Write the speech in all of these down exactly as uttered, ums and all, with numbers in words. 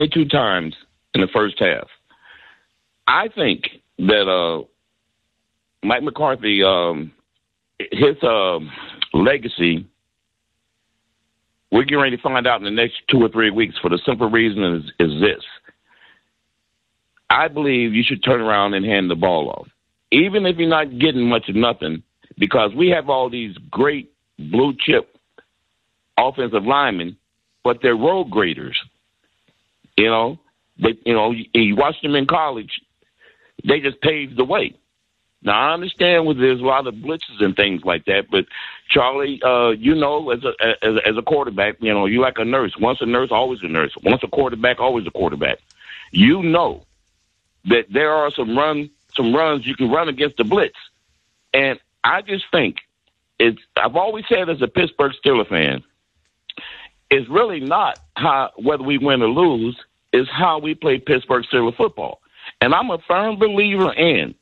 two times in the first half. I think that uh, Mike McCarthy, um, his uh, legacy, we're getting ready to find out in the next two or three weeks for the simple reason is, is this. I believe you should turn around and hand the ball off, even if you're not getting much of nothing, because we have all these great blue chip offensive linemen, but they're road graders. You know, they, you know, you, you watch them in college, they just paved the way. Now, I understand where there's a lot of blitzes and things like that, but Charlie, uh, you know, as a, as a as a quarterback, you know, you're like a nurse. Once a nurse, always a nurse. Once a quarterback, always a quarterback. You know that there are some run some runs you can run against the blitz. And I just think it's I've always said as a Pittsburgh Steelers fan, it's really not how whether we win or lose, it's how we play Pittsburgh Steelers football. And I'm a firm believer in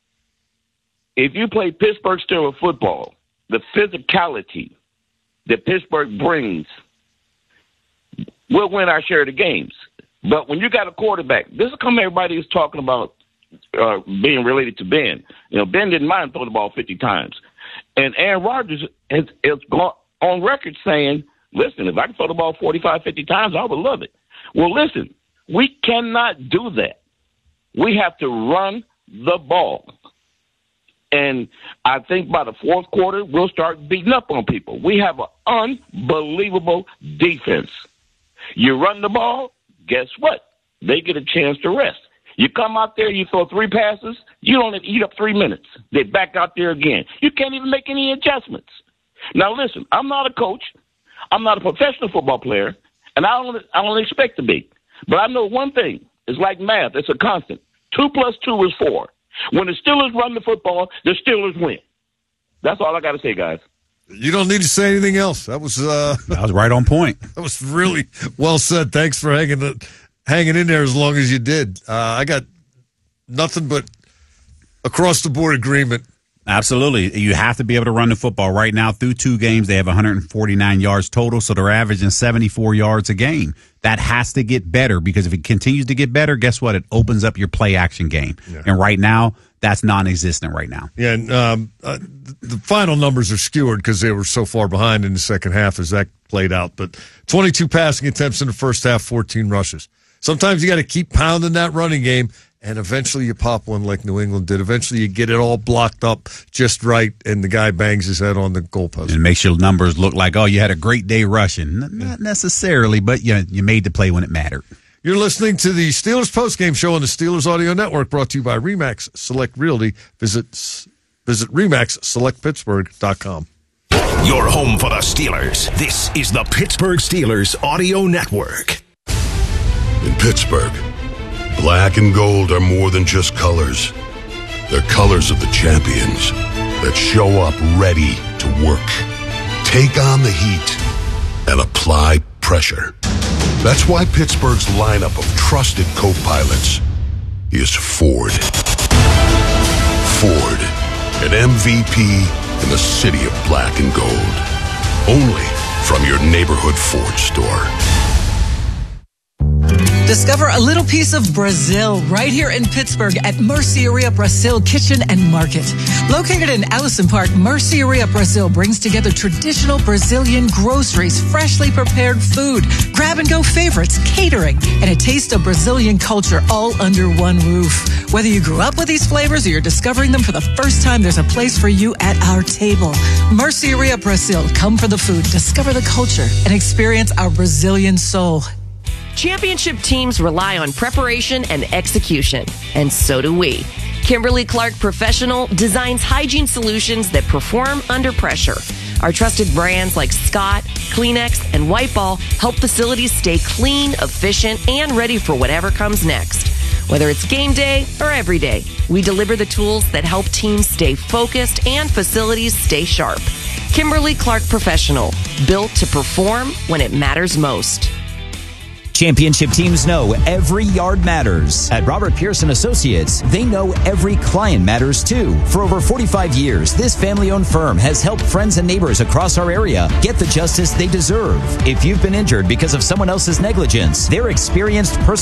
if you play Pittsburgh Steelers football, the physicality that Pittsburgh brings, we'll win our share of the games. But when you got a quarterback, this is come everybody is talking about uh, being related to Ben. You know, Ben didn't mind throwing the ball fifty times. And Aaron Rodgers has, has gone on record saying, listen, if I can throw the ball forty-five, fifty times, I would love it. Well, listen, we cannot do that. We have to run the ball. And I think by the fourth quarter, we'll start beating up on people. We have an unbelievable defense. You run the ball, guess what? They get a chance to rest. You come out there, you throw three passes, you don't eat up three minutes. They back out there again. You can't even make any adjustments. Now, listen, I'm not a coach. I'm not a professional football player, and I don't, I don't expect to be. But I know one thing. It's like math. It's a constant. Two plus two is four. When the Steelers run the football, the Steelers win. That's all I got to say, guys. You don't need to say anything else. That was uh, that was right on point. That was really well said. Thanks for hanging hanging in there as long as you did. Uh, I got nothing but across the board agreement. Absolutely. You have to be able to run the football. Right now, through two games, they have one hundred forty-nine yards total, so they're averaging seventy-four yards a game. That has to get better, because if it continues to get better, guess what? It opens up your play-action game. Yeah. And right now, that's non-existent right now. Yeah, and um, uh, the final numbers are skewed because they were so far behind in the second half as that played out. But twenty-two passing attempts in the first half, fourteen rushes. Sometimes you got to keep pounding that running game, and eventually you pop one like New England did. Eventually you get it all blocked up just right, and the guy bangs his head on the goalpost. And it makes your numbers look like, oh, you had a great day rushing. Not necessarily, but you, you made the play when it mattered. You're listening to the Steelers postgame show on the Steelers Audio Network, brought to you by RE/MAX Select Realty. Visit visit remax select pittsburgh dot com. Your home for the Steelers. This is the Pittsburgh Steelers Audio Network. In Pittsburgh, black and gold are more than just colors. They're colors of the champions that show up ready to work, take on the heat, and apply pressure. That's why Pittsburgh's lineup of trusted co-pilots is Ford. Ford, an M V P in the city of black and gold. Only from your neighborhood Ford store. Discover a little piece of Brazil right here in Pittsburgh at Merceria Brazil Kitchen and Market. Located in Allison Park, Merceria Brazil brings together traditional Brazilian groceries, freshly prepared food, grab-and-go favorites, catering, and a taste of Brazilian culture all under one roof. Whether you grew up with these flavors or you're discovering them for the first time, there's a place for you at our table. Merceria Brazil. Come for the food, discover the culture, and experience our Brazilian soul. Championship teams rely on preparation and execution, and so do we. Kimberly-Clark Professional designs hygiene solutions that perform under pressure. Our trusted brands like Scott, Kleenex, and White Ball help facilities stay clean, efficient, and ready for whatever comes next. Whether it's game day or every day, we deliver the tools that help teams stay focused and facilities stay sharp. Kimberly-Clark Professional, built to perform when it matters most. Championship teams know every yard matters. At Robert Pearson Associates, they know every client matters too. For over forty-five years, this family-owned firm has helped friends and neighbors across our area get the justice they deserve. If you've been injured because of someone else's negligence, their experienced personal